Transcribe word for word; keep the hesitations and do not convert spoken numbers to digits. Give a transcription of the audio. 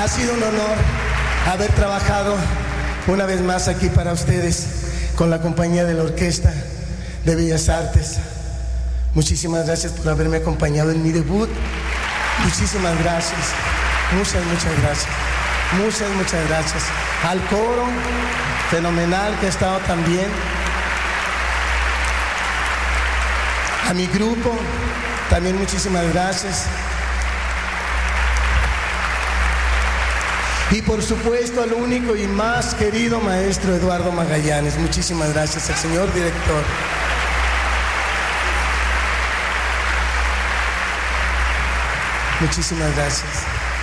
Ha sido un honor haber trabajado una vez más aquí para ustedes con la compañía de la Orquesta de Bellas Artes. Muchísimas gracias por haberme acompañado en mi debut. Muchísimas gracias. Muchas, muchas gracias. Muchas, muchas gracias. Al coro, fenomenal, que ha estado también. A mi grupo, también muchísimas gracias. Y por supuesto al único y más querido maestro Eduardo Magallanes. Muchísimas gracias al señor director. Muchísimas gracias.